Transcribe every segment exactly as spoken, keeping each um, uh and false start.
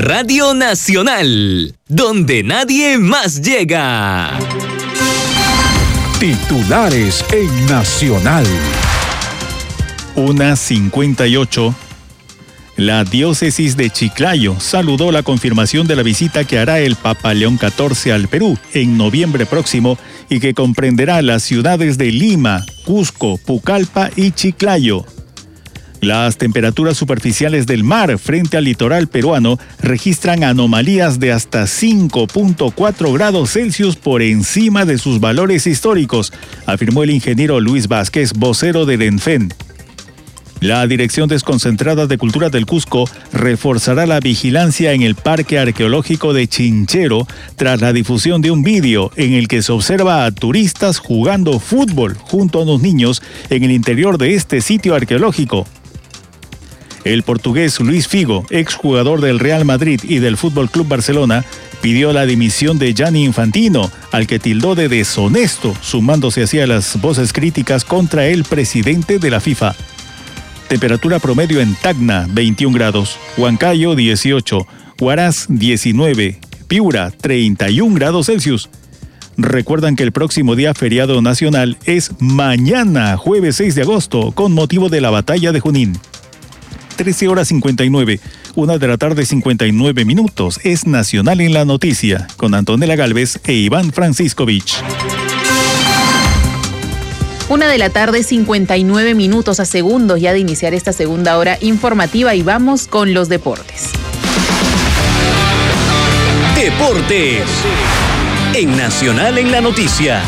Radio Nacional, donde nadie más llega. Titulares en Nacional. una cincuenta y ocho. La diócesis de Chiclayo saludó la confirmación de la visita que hará el Papa León catorce al Perú en noviembre próximo y que comprenderá las ciudades de Lima, Cusco, Pucallpa y Chiclayo. Las temperaturas superficiales del mar frente al litoral peruano registran anomalías de hasta cinco punto cuatro grados Celsius por encima de sus valores históricos, afirmó el ingeniero Luis Vázquez, vocero del ENFEN. La Dirección Desconcentrada de Cultura del Cusco reforzará la vigilancia en el Parque Arqueológico de Chinchero tras la difusión de un vídeo en el que se observa a turistas jugando fútbol junto a unos niños en el interior de este sitio arqueológico. El portugués Luis Figo, exjugador del Real Madrid y del Fútbol Club Barcelona, pidió la dimisión de Gianni Infantino, al que tildó de deshonesto, sumándose así a las voces críticas contra el presidente de la FIFA. Temperatura promedio en Tacna, veintiún grados, Huancayo, dieciocho, Huaraz, diecinueve, Piura, treinta y un grados Celsius. Recuerdan que el próximo día feriado nacional es mañana, jueves seis de agosto, con motivo de la batalla de Junín. trece horas cincuenta y nueve, una de la tarde cincuenta y nueve minutos, es Nacional en la Noticia, con Antonella Gálvez e Iván Franciscovich. Una de la tarde, cincuenta y nueve minutos, a segundos ya de iniciar esta segunda hora informativa, y vamos con los deportes. Deportes en Nacional en la Noticia.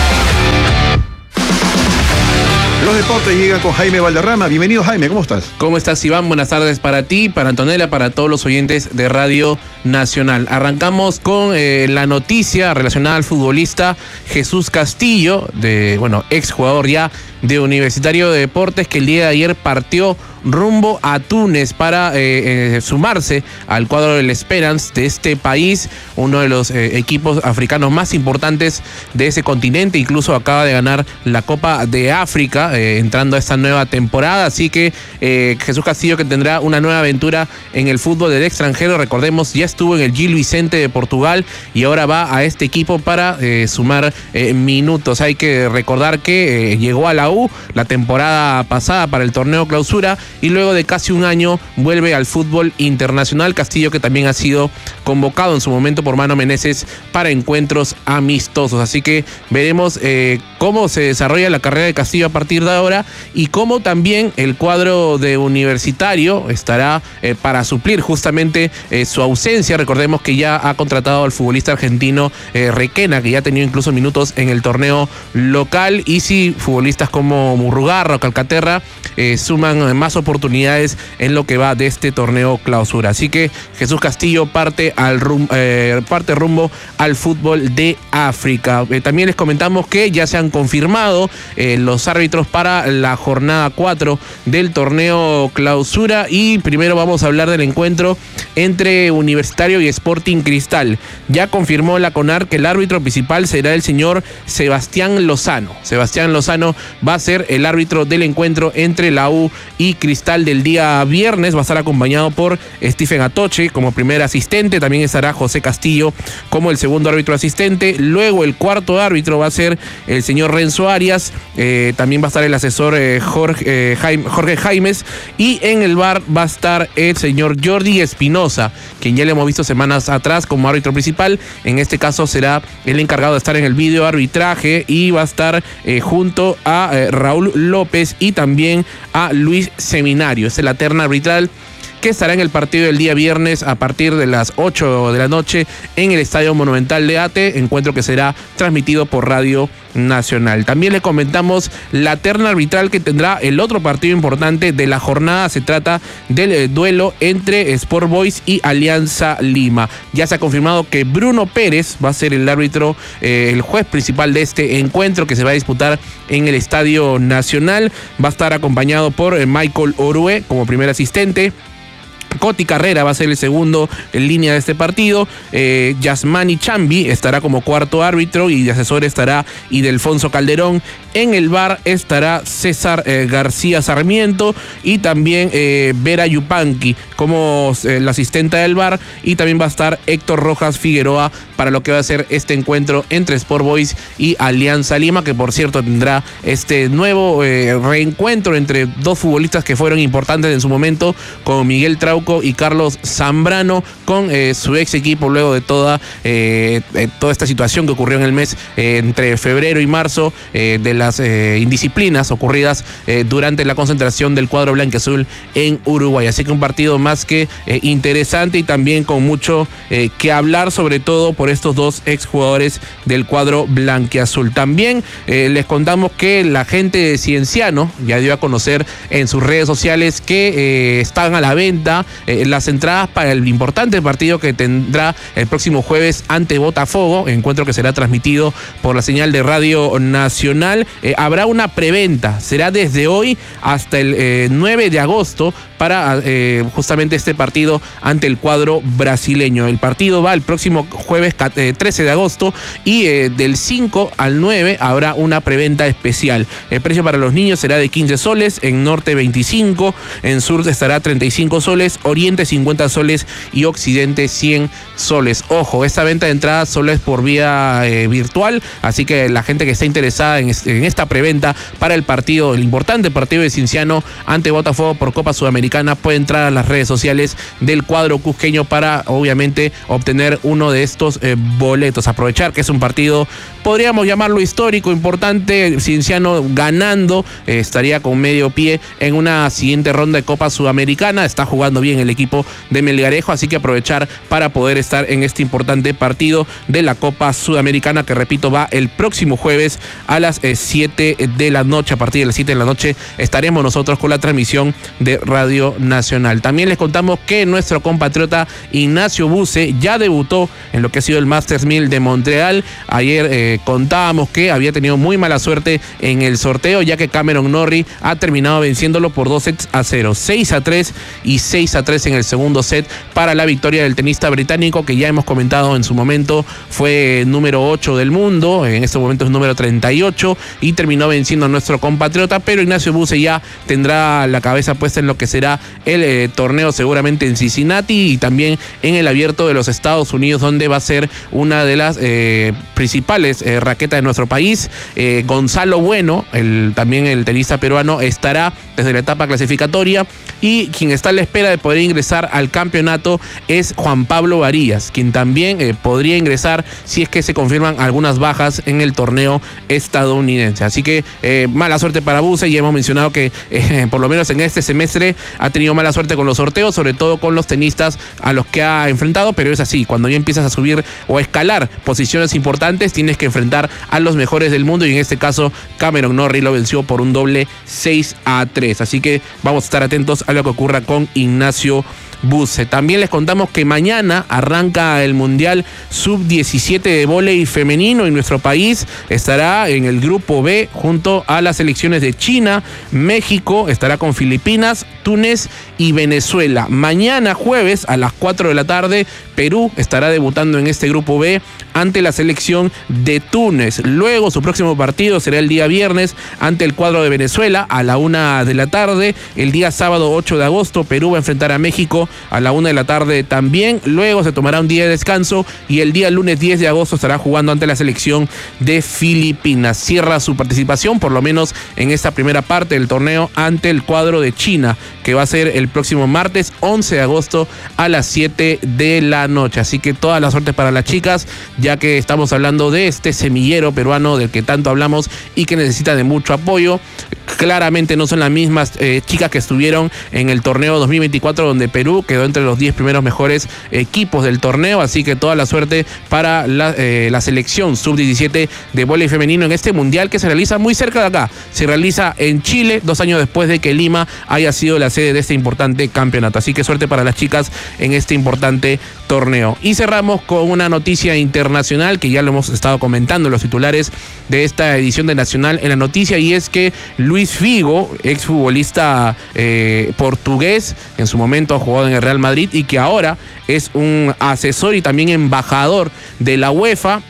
Los deportes llegan con Jaime Valderrama. Bienvenido, Jaime, ¿cómo estás? ¿Cómo estás, Iván? Buenas tardes para ti, para Antonella, para todos los oyentes de Radio Nacional. Arrancamos con eh, la noticia relacionada al futbolista Jesús Castillo, de bueno, exjugador ya de Universitario de Deportes, que el día de ayer partió rumbo a Túnez para eh, eh, sumarse al cuadro del Esperance de este país, uno de los eh, equipos africanos más importantes de ese continente. Incluso acaba de ganar la Copa de África, eh, entrando a esta nueva temporada. Así que eh, Jesús Castillo, que tendrá una nueva aventura en el fútbol del extranjero. Recordemos, ya estuvo en el Gil Vicente de Portugal y ahora va a este equipo para eh, sumar eh, minutos. Hay que recordar que eh, llegó a la U la temporada pasada para el torneo clausura y luego de casi un año vuelve al fútbol internacional. Castillo, que también ha sido convocado en su momento por Mano Meneses para encuentros amistosos. Así que veremos eh, cómo se desarrolla la carrera de Castillo a partir de ahora y cómo también el cuadro de Universitario estará eh, para suplir justamente eh, su ausencia. Recordemos que ya ha contratado al futbolista argentino eh, Requena, que ya ha tenido incluso minutos en el torneo local, y si futbolistas como Murrugarra o Calcaterra eh, suman más oportunidades en lo que va de este torneo clausura. Así que Jesús Castillo parte, al rum, eh, parte rumbo al fútbol de África. Eh, también les comentamos que ya se han confirmado eh, los árbitros para la jornada cuatro del torneo clausura, y primero vamos a hablar del encuentro entre Universitario y Sporting Cristal. Ya confirmó la CONAR que el árbitro principal será el señor Sebastián Lozano. Sebastián Lozano va a ser el árbitro del encuentro entre la U y Cristal del día viernes. Va a estar acompañado por Stephen Atoche como primer asistente. También estará José Castillo como el segundo árbitro asistente. Luego el cuarto árbitro va a ser el señor Renzo Arias. Eh, también va a estar el asesor eh, Jorge, eh, Jaime, Jorge Jaimes. Y en el V A R va a estar el señor Jordi Espinosa, quien ya le hemos visto semanas atrás como árbitro principal. En este caso será el encargado de estar en el video arbitraje y va a estar eh, junto a eh, Raúl López y también a Luis Seminario. Esta es la terna arbitral que estará en el partido del día viernes a partir de las ocho de la noche en el Estadio Monumental de Ate, encuentro que será transmitido por Radio Nacional. También le comentamos la terna arbitral que tendrá el otro partido importante de la jornada. Se trata del eh, duelo entre Sport Boys y Alianza Lima. Ya se ha confirmado que Bruno Pérez va a ser el árbitro, eh, el juez principal de este encuentro que se va a disputar en el Estadio Nacional. Va a estar acompañado por eh, Michael Orue como primer asistente. Coti Carrera va a ser el segundo en línea de este partido. Eh, Yasmani Chambi estará como cuarto árbitro y de asesor estará Idelfonso Calderón. En el V A R estará César eh, García Sarmiento y también eh, Vera Yupanqui como eh, la asistente del V A R, y también va a estar Héctor Rojas Figueroa para lo que va a ser este encuentro entre Sport Boys y Alianza Lima, que por cierto tendrá este nuevo eh, reencuentro entre dos futbolistas que fueron importantes en su momento, como Miguel Trauco y Carlos Zambrano, con eh, su ex equipo luego de toda, eh, eh, toda esta situación que ocurrió en el mes eh, entre febrero y marzo eh, de las eh, indisciplinas ocurridas eh, durante la concentración del cuadro blanquiazul en Uruguay. Así que un partido más que eh, interesante y también con mucho eh, que hablar, sobre todo por estos dos exjugadores del cuadro blanquiazul. También eh, les contamos que la gente de Cienciano ya dio a conocer en sus redes sociales que eh, están a la venta eh, las entradas para el importante partido que tendrá el próximo jueves ante Botafogo, encuentro que será transmitido por la señal de Radio Nacional. Eh, habrá una preventa, será desde hoy hasta el eh, nueve de agosto para eh, justamente este partido ante el cuadro brasileño. El partido va el próximo jueves eh, trece de agosto y eh, del cinco al nueve habrá una preventa especial. El precio para los niños será de quince soles, en norte veinticinco, en sur estará treinta y cinco soles, oriente cincuenta soles y occidente cien soles. Ojo, esta venta de entradas solo es por vía eh, virtual, así que la gente que está interesada en, en esta preventa para el partido, el importante partido de Cienciano ante Botafogo por Copa Sudamericana, puede entrar a las redes sociales del cuadro cusqueño para obviamente obtener uno de estos eh, boletos. Aprovechar que es un partido, podríamos llamarlo histórico, importante. Cienciano ganando eh, estaría con medio pie en una siguiente ronda de Copa Sudamericana. Está jugando bien el equipo de Melgarejo, así que aprovechar para poder estar en este importante partido de la Copa Sudamericana, que repito va el próximo jueves a las eh, siete de la noche. A partir de las siete de la noche estaremos nosotros con la transmisión de Radio Nacional. También les contamos que nuestro compatriota Ignacio Busse ya debutó en lo que ha sido el Masters mil de Montreal. Ayer eh, contábamos que había tenido muy mala suerte en el sorteo, ya que Cameron Norrie ha terminado venciéndolo por dos sets a cero, seis a tres y seis a tres en el segundo set para la victoria del tenista británico, que ya hemos comentado en su momento fue número ocho del mundo, en este momento es número treinta y ocho, y terminó venciendo a nuestro compatriota. Pero Ignacio Busse ya tendrá la cabeza puesta en lo que será el eh, torneo seguramente en Cincinnati y también en el Abierto de los Estados Unidos, donde va a ser una de las eh, principales eh, raquetas de nuestro país. eh, Gonzalo Bueno, el, también el tenista peruano, estará desde la etapa clasificatoria, y quien está a la espera de poder ingresar al campeonato es Juan Pablo Varías, quien también eh, podría ingresar si es que se confirman algunas bajas en el torneo estadounidense. Así que eh, mala suerte para Busse, y hemos mencionado que eh, por lo menos en este semestre ha tenido mala suerte con los sorteos, sobre todo con los tenistas a los que ha enfrentado, pero es así, cuando ya empiezas a subir o a escalar posiciones importantes, tienes que enfrentar a los mejores del mundo, y en este caso Cameron Norrie lo venció por un doble seis a tres. Así que vamos a estar atentos a lo que ocurra con Ignacio Busse. También les contamos que mañana arranca el Mundial sub diecisiete de vóley femenino, y nuestro país estará en el grupo B junto a las selecciones de China, México, estará con Filipinas, Túnez y Venezuela. Mañana jueves a las cuatro de la tarde, Perú estará debutando en este grupo B ante la selección de Túnez. Luego su próximo partido será el día viernes ante el cuadro de Venezuela a la una de la tarde. El día sábado ocho de agosto, Perú va a enfrentar a México a la una de la tarde también. Luego se tomará un día de descanso y el día lunes diez de agosto estará jugando ante la selección de Filipinas. Cierra su participación, por lo menos en esta primera parte del torneo, ante el cuadro de China, que va a ser el próximo martes once de agosto a las siete de la noche. Así que toda la suerte para las chicas, ya que estamos hablando de este semillero peruano del que tanto hablamos y que necesita de mucho apoyo. Claramente no son las mismas eh, chicas que estuvieron en el torneo dos mil veinticuatro, donde Perú quedó entre los diez primeros mejores equipos del torneo. Así que toda la suerte para la, eh, la selección sub diecisiete de vóley femenino en este mundial, que se realiza muy cerca de acá. Se realiza en Chile, dos años después de que Lima haya sido la sede de este importante campeonato. Así que suerte para las chicas en este importante torneo. Y cerramos con una noticia internacional que ya lo hemos estado comentando en los titulares de esta edición de Nacional en la Noticia, y es que Luis Figo, exfutbolista eh, portugués, en su momento ha jugado en el Real Madrid y que ahora es un asesor y también embajador de la UEFA,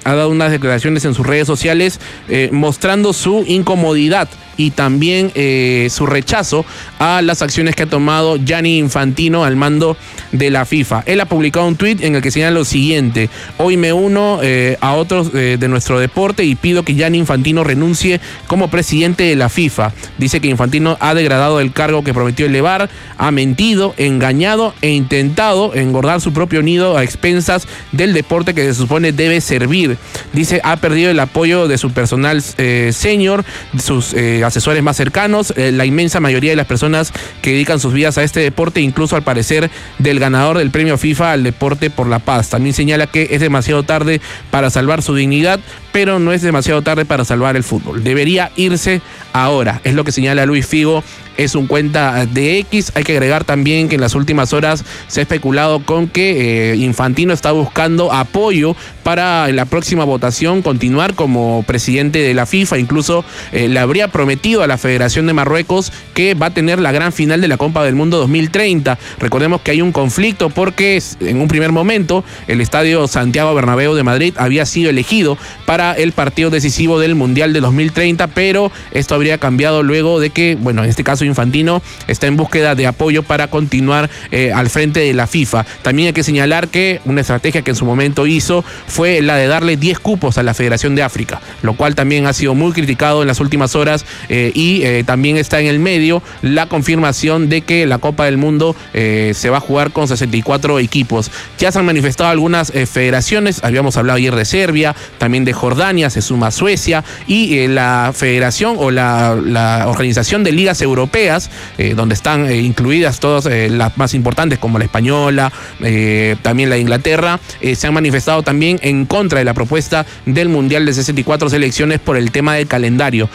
ha dado unas declaraciones en sus redes sociales eh, mostrando su incomodidad y también eh, su rechazo a las acciones que ha tomado Gianni Infantino al mando de la FIFA. Él ha publicado un tuit en el que señala lo siguiente: hoy me uno eh, a otros eh, de nuestro deporte y pido que Gianni Infantino renuncie como presidente de la FIFA. Dice que Infantino ha degradado el cargo que prometió elevar, ha mentido, engañado e intentado engordar su propio nido a expensas del deporte que se supone debe servir. Dice, ha perdido el apoyo de su personal eh, senior, sus eh, asesores más cercanos, eh, la inmensa mayoría de las personas que dedican sus vidas a este deporte, incluso al parecer del ganador del premio FIFA al deporte por la paz. También señala que es demasiado tarde para salvar su dignidad, pero no es demasiado tarde para salvar el fútbol. Debería irse ahora, es lo que señala Luis Figo. Es un cuenta de X. Hay que agregar también que en las últimas horas se ha especulado con que eh, Infantino está buscando apoyo para en la próxima votación continuar como presidente de la FIFA. Incluso eh, le habría prometido a la Federación de Marruecos que va a tener la gran final de la Copa del Mundo dos mil treinta. Recordemos que hay un conflicto porque en un primer momento el estadio Santiago Bernabéu de Madrid había sido elegido para el partido decisivo del Mundial de dos mil treinta, pero esto habría cambiado luego de que, bueno, en este caso Infantino está en búsqueda de apoyo para continuar eh, al frente de la FIFA. También hay que señalar que una estrategia que en su momento hizo fue la de darle diez cupos a la Federación de África, lo cual también ha sido muy criticado en las últimas horas eh, y eh, también está en el medio la confirmación de que la Copa del Mundo eh, se va a jugar con sesenta y cuatro equipos. Ya se han manifestado algunas eh, federaciones, habíamos hablado ayer de Serbia, también de Jordania, se suma Suecia y eh, la federación o la, la organización de ligas europeas Eh, donde están eh, incluidas todas eh, las más importantes como la española, eh, también la de Inglaterra, eh, se han manifestado también en contra de la propuesta del Mundial de sesenta y cuatro selecciones por el tema del calendario.